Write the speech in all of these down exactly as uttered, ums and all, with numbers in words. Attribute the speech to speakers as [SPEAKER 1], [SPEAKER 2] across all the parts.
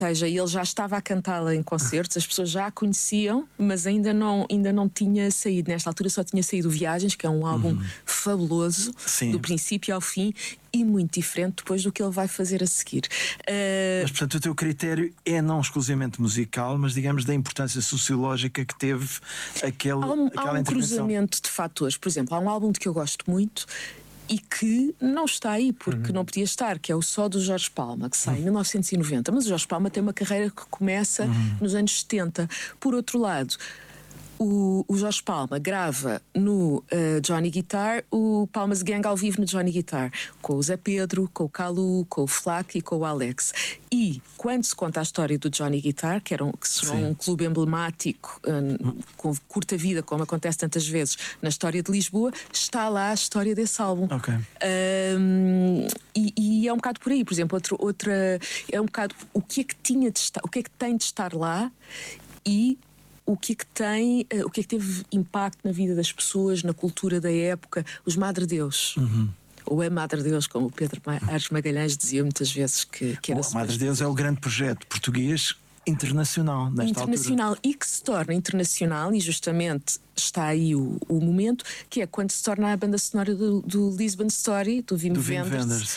[SPEAKER 1] Ou seja, ele já estava a cantá-la em concertos, as pessoas já a conheciam, mas ainda não, ainda não tinha saído. Nesta altura só tinha saído Viagens, que é um álbum uhum. fabuloso, Sim. do princípio ao fim, e muito diferente depois do que ele vai fazer a seguir. Uh...
[SPEAKER 2] Mas, portanto, o teu critério é não exclusivamente musical, mas, digamos, da importância sociológica que teve aquele,
[SPEAKER 1] há um,
[SPEAKER 2] aquela
[SPEAKER 1] há um cruzamento de fatores. Por exemplo, há um álbum de que eu gosto muito e que não está aí, porque uhum. não podia estar, que é o Só do Jorge Palma, que sai uhum. em mil novecentos e noventa, mas o Jorge Palma tem uma carreira que começa uhum. nos anos setenta. Por outro lado, o, o Jorge Palma grava no uh, Johnny Guitar o Palmas Gang ao vivo no Johnny Guitar, com o Zé Pedro, com o Calu, com o Flaco e com o Alex. E quando se conta a história do Johnny Guitar, que, era um, que será um clube emblemático, um, com curta vida, como acontece tantas vezes na história de Lisboa, está lá a história desse álbum.
[SPEAKER 2] Okay.
[SPEAKER 1] Um, e, e é um bocado por aí. Por exemplo, outro, outra é um bocado o que é que tinha de estar, o que é que tem de estar lá e o que é que tem, o que é que teve impacto na vida das pessoas, na cultura da época, os Madre Deus. Uhum. Ou é Madre Deus, como o Pedro Aires Magalhães dizia muitas vezes que, que era.
[SPEAKER 2] O Madre Deus é o grande projeto português internacional nesta
[SPEAKER 1] internacional
[SPEAKER 2] altura.
[SPEAKER 1] E que se torna internacional, e justamente está aí o, o momento, que é quando se torna a banda sonora do, do Lisbon Story, do Wim Wenders,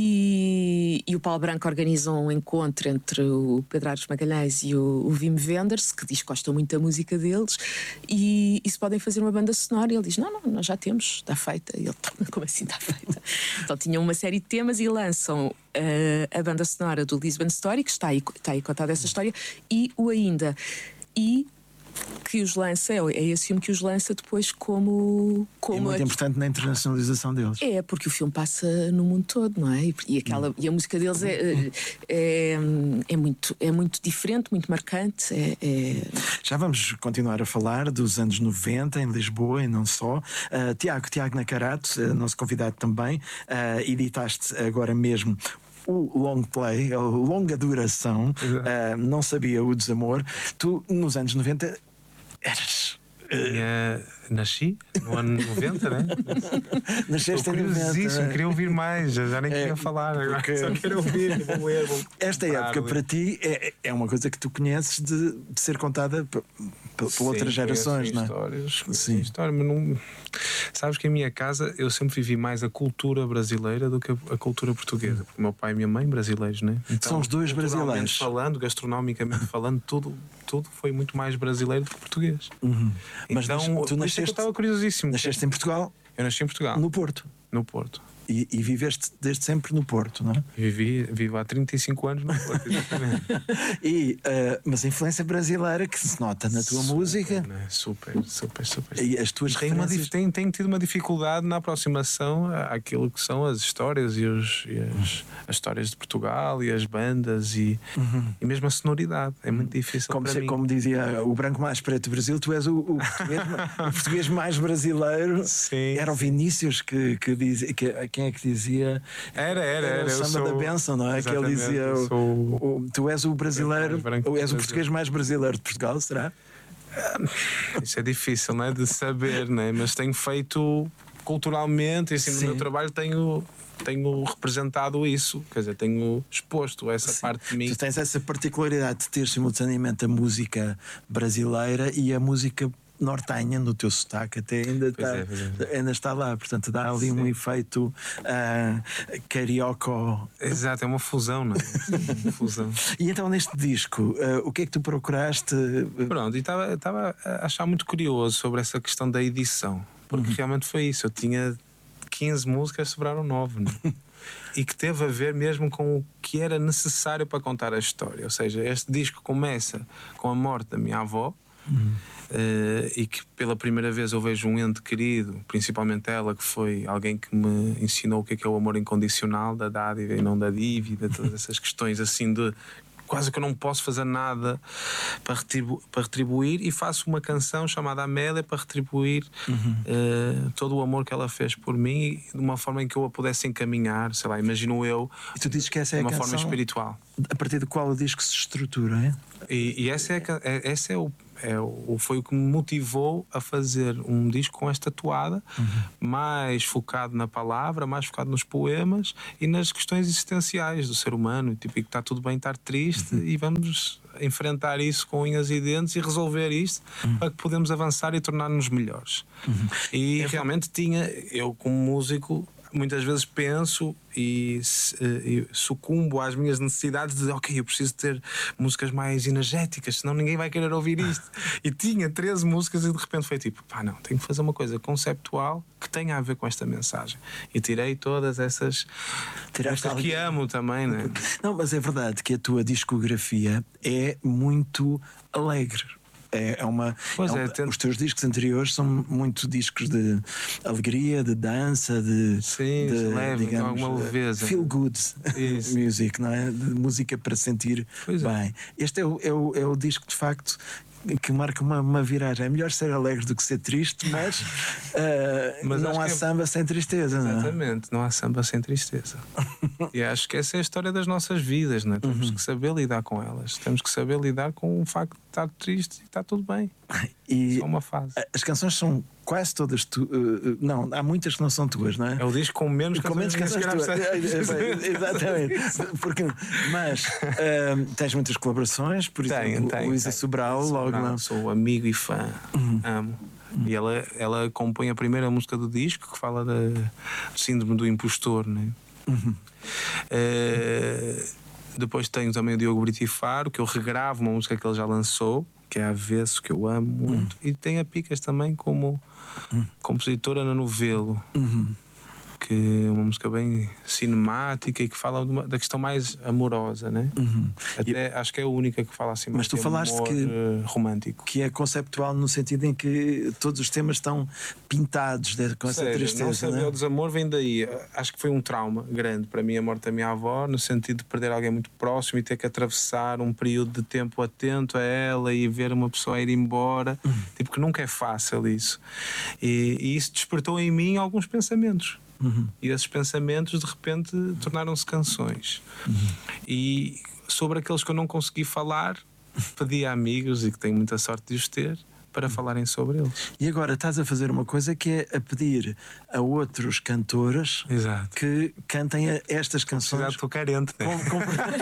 [SPEAKER 1] e, e o Paulo Branco organiza um encontro entre o Pedro Aires Magalhães e o, o Wim Wenders, que diz que gosta muito da música deles, e, e se podem fazer uma banda sonora, e ele diz, não, não, nós já temos, está feita. E ele, como assim está feita? Então tinham uma série de temas e lançam uh, a banda sonora do Lisbon Story, que está aí, está aí contada essa história, e o Ainda. E que os lança, é esse filme que os lança depois como... como
[SPEAKER 2] é muito
[SPEAKER 1] aqui.
[SPEAKER 2] Importante na internacionalização deles.
[SPEAKER 1] É, porque o filme passa no mundo todo, não é? E, e, aquela, hum. e a música deles é, é, é, muito, é muito diferente, muito marcante. É, é...
[SPEAKER 2] Já vamos continuar a falar dos anos noventa em Lisboa e não só. Uh, Tiago, Tiago Nacarato, uh, nosso convidado também, uh, editaste agora mesmo o long play, a longa duração, uh, Não Sabia o Desamor. Tu, nos anos noventa, eras...
[SPEAKER 3] Uh... Nasci no ano noventa, né?
[SPEAKER 2] Nasceste em
[SPEAKER 3] noventa. Queria ouvir mais, já nem é, queria falar. Agora
[SPEAKER 2] porque...
[SPEAKER 3] só quero ouvir, vou ler. Vou...
[SPEAKER 2] Esta época para ti é, é uma coisa que tu conheces de, de ser contada por, por Sim, outras gerações, não é?
[SPEAKER 3] Histórias, Sim, história, mas não. Sabes que em minha casa eu sempre vivi mais a cultura brasileira do que a, a cultura portuguesa, porque o meu pai e a minha mãe brasileiros, né?
[SPEAKER 2] Então, são os dois brasileiros.
[SPEAKER 3] Falando, gastronomicamente falando, tudo, tudo foi muito mais brasileiro do que português.
[SPEAKER 2] Uhum. Mas
[SPEAKER 3] então,
[SPEAKER 2] tu nasceste,
[SPEAKER 3] eu estava curiosíssimo.
[SPEAKER 2] Nasceste em Portugal?
[SPEAKER 3] Eu nasci em Portugal.
[SPEAKER 2] No Porto?
[SPEAKER 3] No Porto.
[SPEAKER 2] E, e viveste desde sempre no Porto, não é?
[SPEAKER 3] Vivi, vivo há trinta e cinco anos no Porto, exatamente.
[SPEAKER 2] e, uh, mas a influência brasileira que se nota na tua
[SPEAKER 3] super,
[SPEAKER 2] música.
[SPEAKER 3] Né? Super, super, super.
[SPEAKER 2] E as tuas
[SPEAKER 3] tem, uma, tem, tem tido uma dificuldade na aproximação àquilo que são as histórias e, os, e as, as histórias de Portugal e as bandas e,
[SPEAKER 2] uhum.
[SPEAKER 3] e mesmo a sonoridade. É muito difícil
[SPEAKER 2] como
[SPEAKER 3] para
[SPEAKER 2] se,
[SPEAKER 3] mim.
[SPEAKER 2] Como dizia o branco mais preto do Brasil, tu és o, o, português, o português mais brasileiro.
[SPEAKER 3] Sim.
[SPEAKER 2] Era o Vinícius que, que dizia. Que, quem é que dizia?
[SPEAKER 3] Era, era, era.
[SPEAKER 2] era o samba
[SPEAKER 3] sou...
[SPEAKER 2] da benção, não é? Que ele dizia: o, o, tu és o brasileiro, o, és o português mais brasileiro de Portugal, será?
[SPEAKER 3] Isso é difícil, não é? De saber, não é? Mas tenho feito culturalmente, e assim, no meu trabalho tenho. Tenho representado isso, quer dizer, tenho exposto essa Sim. parte de mim.
[SPEAKER 2] Tu tens essa particularidade de ter simultaneamente a música brasileira e a música nortenha no teu sotaque, até ainda, está, é, é. ainda está lá, portanto dá ali Sim. um efeito uh, carioca.
[SPEAKER 3] Exato, é uma fusão, não é? Uma fusão.
[SPEAKER 2] E então neste disco, uh, o que é que tu procuraste?
[SPEAKER 3] Pronto, e estava a achar muito curioso sobre essa questão da edição, porque uhum. realmente foi isso, eu tinha quinze músicas, sobraram nove, né? E que teve a ver mesmo com o que era necessário para contar a história. Ou seja, este disco começa com a morte da minha avó, uhum. uh, e que pela primeira vez eu vejo um ente querido, principalmente ela, que foi alguém que me ensinou o que é, que é o amor incondicional, da dádiva e não da dívida, todas essas questões assim de quase que eu não posso fazer nada para, retribu- para retribuir, e faço uma canção chamada Amélia para retribuir uhum. uh, todo o amor que ela fez por mim, de uma forma em que eu a pudesse encaminhar, sei lá, imagino eu,
[SPEAKER 2] e tu dizes que essa é
[SPEAKER 3] de uma
[SPEAKER 2] a
[SPEAKER 3] forma
[SPEAKER 2] canção
[SPEAKER 3] espiritual.
[SPEAKER 2] A partir do qual o disco se estrutura, é?
[SPEAKER 3] E, e essa, é, é, essa é, o, é o, foi o que me motivou a fazer um disco com esta toada, uhum. mais focado na palavra, mais focado nos poemas e nas questões existenciais do ser humano, tipo, que está tudo bem estar triste, uhum. e vamos enfrentar isso com unhas e dentes e resolver isto, uhum. para que podemos avançar e tornar-nos melhores. Uhum. E é realmente tinha, eu como músico, muitas vezes penso e, e sucumbo às minhas necessidades de, ok, eu preciso ter músicas mais energéticas, senão ninguém vai querer ouvir isto. E tinha treze músicas e de repente foi tipo, pá, não, tenho que fazer uma coisa conceptual que tenha a ver com esta mensagem. E tirei todas essas, estas que amo também, né?
[SPEAKER 2] Não, mas é verdade que a tua discografia é muito alegre. É, é uma,
[SPEAKER 3] pois
[SPEAKER 2] é
[SPEAKER 3] é,
[SPEAKER 2] um,
[SPEAKER 3] tento...
[SPEAKER 2] Os teus discos anteriores são muito discos de alegria, de dança, de,
[SPEAKER 3] Sim,
[SPEAKER 2] de
[SPEAKER 3] leve,
[SPEAKER 2] digamos,
[SPEAKER 3] alguma leveza.
[SPEAKER 2] Feel good music, não é? De música para sentir
[SPEAKER 3] pois
[SPEAKER 2] bem. É. Este é o, é, o, é o disco de facto que marca uma, uma viragem. É melhor ser alegre do que ser triste, mas, uh, mas não há é... samba sem tristeza.
[SPEAKER 3] Exatamente, não, é? não há samba sem tristeza. E acho que essa é a história das nossas vidas, não é? Temos uhum. que saber lidar com elas, temos que saber lidar com o facto de estar triste e está tudo bem.
[SPEAKER 2] E
[SPEAKER 3] só uma fase.
[SPEAKER 2] As canções são quase todas tu, uh, não, há muitas que não são tuas, não é?
[SPEAKER 3] É o disco com menos
[SPEAKER 2] com menos canções tuas. Exatamente. Porque, mas uh, tens muitas colaborações, por exemplo, Luísa Sobral, logo
[SPEAKER 3] não, sou amigo e fã, uhum. amo. Uhum. E ela, ela compõe a primeira música do disco que fala da, do síndrome do impostor, né? Uhum. Uh, depois tenho também o Diogo Brito e Faro, que eu regravo uma música que ele já lançou, que é Avesso, que eu amo muito. Uhum. E tem a Picas também como uhum. compositora na Novelo. Uhum. Que é uma música bem cinemática e que fala uma, da questão mais amorosa, né? Uhum. Até e... acho que é a única que fala assim.
[SPEAKER 2] Mas tu falaste
[SPEAKER 3] amor,
[SPEAKER 2] que
[SPEAKER 3] uh, romântico,
[SPEAKER 2] que é conceptual no sentido em que todos os temas estão pintados de, com essa
[SPEAKER 3] Sério,
[SPEAKER 2] tristeza.
[SPEAKER 3] Não saber
[SPEAKER 2] né?
[SPEAKER 3] O desamor vem daí. Acho que foi um trauma grande para mim a morte da minha avó, no sentido de perder alguém muito próximo e ter que atravessar um período de tempo atento a ela e ver uma pessoa ir embora. Uhum. Tipo, que nunca é fácil isso. E, e isso despertou em mim alguns pensamentos. Uhum. E esses pensamentos de repente tornaram-se canções. Uhum. E sobre aqueles que eu não consegui falar, pedi a amigos, e que tenho muita sorte de os ter, para uhum. falarem sobre eles.
[SPEAKER 2] E agora estás a fazer uma coisa que é a pedir a outros cantores
[SPEAKER 3] Exato.
[SPEAKER 2] que cantem a estas canções.
[SPEAKER 3] Estou carente, né?
[SPEAKER 2] Com, com...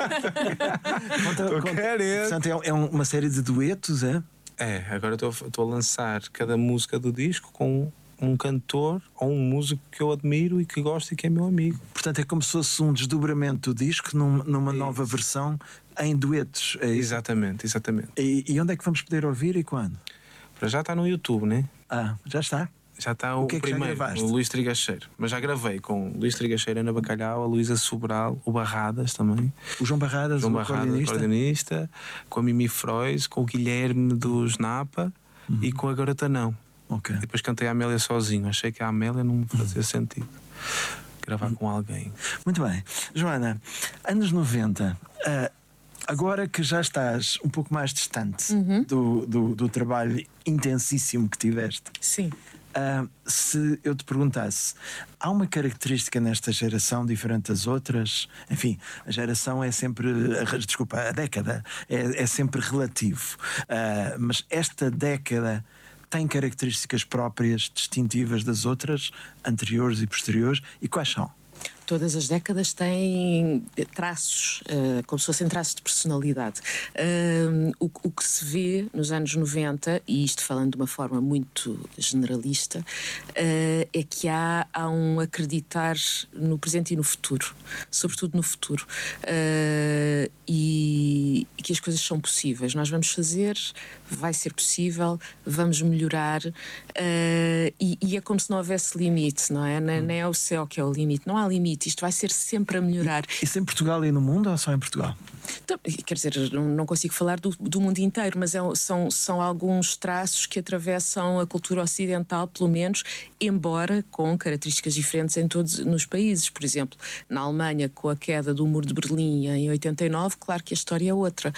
[SPEAKER 3] Estou carente.
[SPEAKER 2] Portanto, é, é uma série de duetos, é?
[SPEAKER 3] É, agora estou a lançar cada música do disco com um cantor ou um músico que eu admiro e que gosto e que é meu amigo.
[SPEAKER 2] Portanto, é como se fosse um desdobramento do disco num, numa isso. nova versão em duetos. É
[SPEAKER 3] exatamente, exatamente.
[SPEAKER 2] E, e onde é que vamos poder ouvir e quando?
[SPEAKER 3] Para já está no YouTube, né?
[SPEAKER 2] Ah, já está?
[SPEAKER 3] Já está o, o que é que primeiro, o Luís Trigacheiro. Mas já gravei com o Luís Trigacheiro, Ana Bacalhau, a Luísa Sobral, o Barradas também.
[SPEAKER 2] O João Barradas,
[SPEAKER 3] João
[SPEAKER 2] o
[SPEAKER 3] Barradas,
[SPEAKER 2] acordeonista.
[SPEAKER 3] acordeonista, com a Mimi Frois, com o Guilherme dos Napa uhum. e com a Garota Não.
[SPEAKER 2] Okay.
[SPEAKER 3] E depois cantei a Amélia sozinho. Achei que a Amélia não me fazia sentido gravar com alguém.
[SPEAKER 2] Muito bem. Joana, anos noventa, uh, agora que já estás um pouco mais distante uhum. do, do, do trabalho intensíssimo que tiveste.
[SPEAKER 1] Sim.
[SPEAKER 2] Uh, se eu te perguntasse, há uma característica nesta geração diferente das outras? Enfim, a geração é sempre, desculpa, a década é, é sempre relativo, uh, mas esta década tem características próprias, distintivas das outras, anteriores e posteriores, e quais são?
[SPEAKER 1] Todas as décadas têm traços, uh, como se fossem traços de personalidade. Uh, o, o que se vê nos anos noventa, e isto falando de uma forma muito generalista, uh, é que há, há um acreditar no presente e no futuro, sobretudo no futuro, uh, e, e que as coisas são possíveis. Nós vamos fazer, vai ser possível, vamos melhorar, uh, e, e é como se não houvesse limite, não é? Nem, nem é o céu que é o limite, não há limite. Isto vai ser sempre a melhorar.
[SPEAKER 2] Isso em Portugal e no mundo ou só em Portugal?
[SPEAKER 1] Então, quer dizer, não, não consigo falar do, do mundo inteiro, mas é, são, são alguns traços que atravessam a cultura ocidental, pelo menos, embora com características diferentes em todos nos países. Por exemplo, na Alemanha, com a queda do Muro de Berlim em oitenta e nove, claro que a história é outra.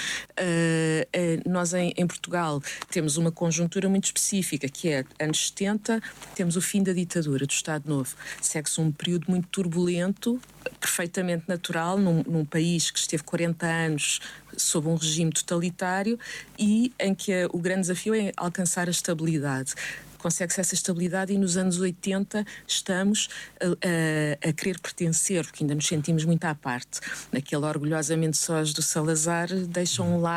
[SPEAKER 1] Uh, uh, nós em, em Portugal temos uma conjuntura muito específica, que é anos setenta, temos o fim da ditadura, do Estado Novo. Segue-se um período muito turbulento, perfeitamente natural num, num país que esteve quarenta anos sob um regime totalitário e em que a, o grande desafio é alcançar a estabilidade. Consegue-se essa estabilidade e nos anos oitenta estamos a, a, a querer pertencer, porque ainda nos sentimos muito à parte. Naquele orgulhosamente sós do Salazar deixam lá